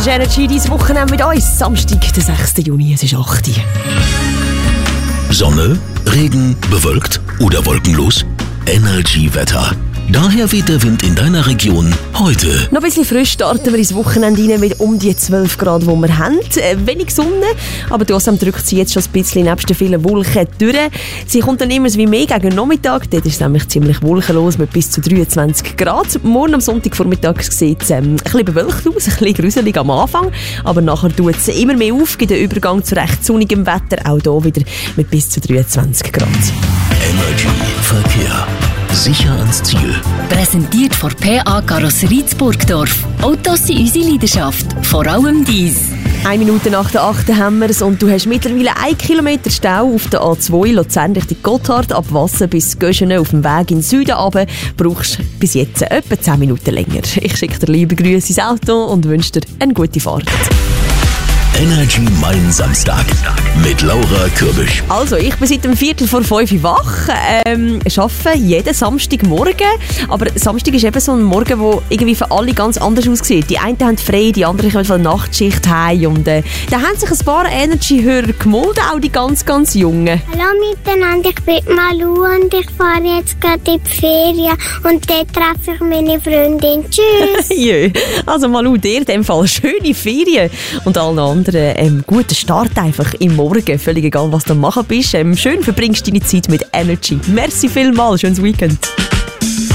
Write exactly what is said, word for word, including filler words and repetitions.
Energy, dieses Wochenende mit uns. Samstag, der sechster Juni, es ist acht Uhr. Sonne, Regen, bewölkt oder wolkenlos? Energy-Wetter. Daher weht der Wind in deiner Region heute. Noch ein bisschen frisch starten wir ins Wochenende rein mit um die zwölf Grad, die wir haben. Äh, wenig Sonne, aber trotzdem drückt sie jetzt schon ein bisschen nebst den vielen Wolken durch. Sie kommt dann immer wie mehr gegen Nachmittag. Dort ist es nämlich ziemlich wolkenlos mit bis zu dreiundzwanzig Grad. Morgen am Sonntagvormittag sieht es ähm, ein bisschen bewölkt aus, ein bisschen gruselig am Anfang. Aber nachher tut es immer mehr auf, gibt den Übergang zu recht sonnigem Wetter. Auch hier wieder mit bis zu dreiundzwanzig Grad. Energy Verkehr. Sicher ans Ziel. Präsentiert von P A Karosserie Burgdorf. Autos sind unsere Leidenschaft, vor allem dies. Eine Minute nach der achten haben wir es und du hast mittlerweile einen Kilometer Stau auf der A zwei Luzern Richtung Gotthard, ab Wassen bis Göschenen auf dem Weg in den Süden runter. Brauchst bis jetzt etwa zehn Minuten länger. Ich schicke dir liebe Grüße ins Auto und wünsche dir eine gute Fahrt. Energy Mein Samstag mit Laura Kürbisch. Also, ich bin seit dem Viertel vor fünf Uhr wach, ähm, arbeite jeden Samstagmorgen, aber Samstag ist eben so ein Morgen, der irgendwie für alle ganz anders aussieht. Die einen haben frei, die anderen kommen von der Nachtschicht heim und äh, da haben sich ein paar Energy-Hörer gemolden, auch die ganz, ganz Jungen. Hallo miteinander, ich bin Malu und ich fahre jetzt gerade in die Ferien und dort treffe ich meine Freundin. Tschüss! Jö, also Malu, dir in dem Fall schöne Ferien und allen anderen ähm, guten Start einfach im Morgen. Völlig egal, was du machen bist. Ähm, schön verbringst du deine Zeit mit Energy. Merci vielmals, schönes Weekend.